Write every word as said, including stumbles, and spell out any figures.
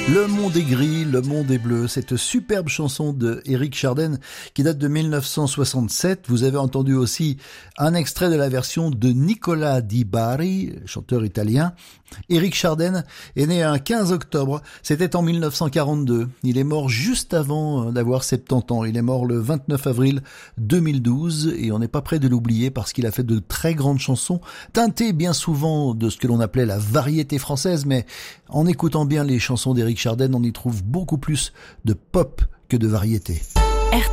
Le monde est gris, le monde est bleu. Cette superbe chanson de Éric Chardin qui date de mille neuf cent soixante-sept. Vous avez entendu aussi un extrait de la version de Nicola Di Bari, chanteur italien. Éric Chardin est né un quinze octobre. C'était en mille neuf cent quarante-deux. Il est mort juste avant d'avoir soixante-dix ans. Il est mort le vingt-neuf avril deux mille douze et on n'est pas près de l'oublier parce qu'il a fait de très grandes chansons, teintées bien souvent de ce que l'on appelait la variété française, mais en écoutant bien les chansons d'Éric Chardin, on y trouve beaucoup plus de pop que de variété.